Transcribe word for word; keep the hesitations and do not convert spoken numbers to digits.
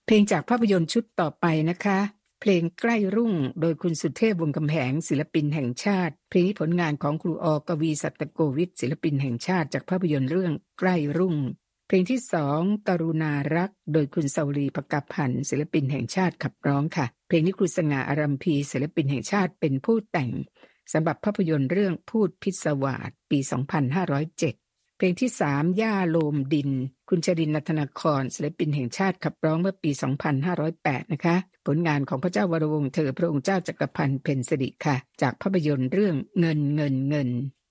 เพลงจากภาพยนตร์ชุดต่อไปนะคะเพลงใกล้รุ่งโดยคุณสุเทพวงศ์กำแหงศิลปินแห่งชาติเพลงนี้ผลงานของครูอกวีสัตโกวิทศิลปินแห่งชาติจากภาพยนตร์เรื่องใกล้รุ่งเพลงที่สองกรุณารักโดยคุณเสาวรีภกพันธ์ศิลปินแห่งชาติขับร้องค่ะเพลงนี้ครูสง่าอารัมพีศิลปินแห่งชาติเป็นผู้แต่งสำหรับภาพยนตร์เรื่องพูดพิศวาสปีสองพันห้าร้อยเจ็ดเพลงที่สามย่าโลมดินคุณชรินทร์ นันทนาครศิลปินแห่งชาติขับร้องเมื่อปีสองพันห้าร้อยแปดนะคะผลงานของพระเจ้าวรวงศ์เธอพระองค์เจ้าจักรพันธ์เพ็ญสิริค่ะจากภาพยนตร์เรื่องเงินเงินเงิน